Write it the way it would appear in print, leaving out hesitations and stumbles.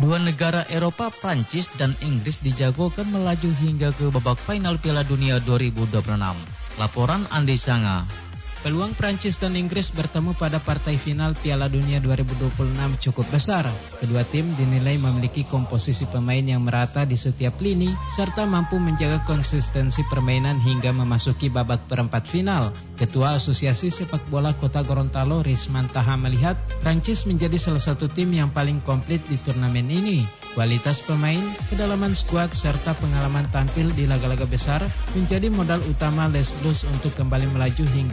Dua negara Eropa, Prancis dan Inggris dijagokan melaju hingga ke babak final Piala Dunia 2026. Laporan Andi Sanga. Peluang Prancis dan Inggris bertemu pada partai final Piala Dunia 2026 cukup besar. Kedua tim dinilai memiliki komposisi pemain yang merata di setiap lini serta mampu menjaga konsistensi permainan hingga memasuki babak perempat final. Ketua Asosiasi Sepak Bola Kota Gorontalo, Risman Taha, melihat Prancis menjadi salah satu tim yang paling komplit di turnamen ini. Kualitas pemain, kedalaman skuad serta pengalaman tampil di laga-laga besar menjadi modal utama Les Blues untuk kembali melaju hingga